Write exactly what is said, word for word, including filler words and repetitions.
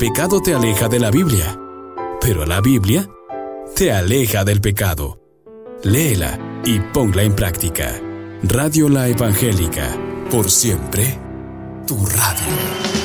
pecado te aleja de la Biblia, pero la Biblia te aleja del pecado. Léela y ponla en práctica. Radio La Evangélica, por siempre, tu radio.